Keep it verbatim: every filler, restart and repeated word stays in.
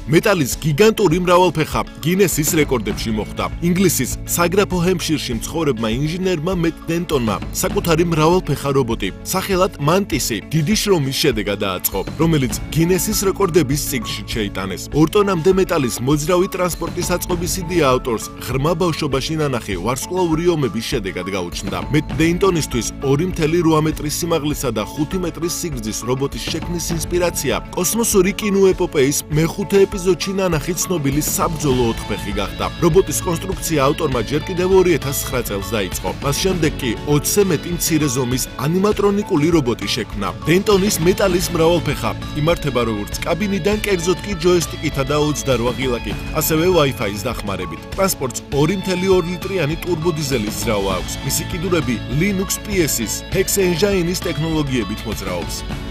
მეტალის გიგანტური მრავალფეხა გინესის რეკორდებში მოხვდა. ინგლისის საგრაფო ჰემპშირში მცხოვრებმა ინჟინერმა მეტ დენტონმა საკუთარი მრავალფეხა რობოტი, სახელად მანტისი, დიდი შრომის შედეგად დააწყო, რომელიც გინესის რეკორდების წიგნში შეიტანეს. ორ ტონამდე მეტალის მოძრავი ტრანსპორტის აწყობის იდეა ავტორს ღრმა ბავშვობაში ნანახი ვარსკვლავური ომების შედეგად გაუჩნდა. მეტ დეინტონისთვის ორი მთელი რვა მეტრის სიმაღლისა და ხუთი მეტრის სიგრძის რობოტის შექმნის ინსპირაცია კოსმოსური კინოეპოპეის მეხუთე ეპიზოდში ნანახი ცნობილი საბრძოლო ოთხფეხი გახდა. რობოტის კონსტრუქცია ავტორმა ჯერ კიდევ ორი ათას ცხრა წელს დაიწყო. მას შემდეგ კი ოცზე მეტი მცირე ზომის ანიმატრონიკული რობოტი შექმნა. დენტონის მეტალის მრავალფეხა იმართება როგორც კაბინიდან, კერძოდ კი ჯოისტიკითა და ოცდარვა ღილაკით, ასევე Wi-Fi-ის დახმარებით. ტრანსპორტს ორი მთელი ორი ლიტრიანი ტურბოდიზელის ძრავა აქვს. მისი კიდურები Linux პი ეს-ის Hex Engine-ის ტექნოლოგიებით მოძრაობს.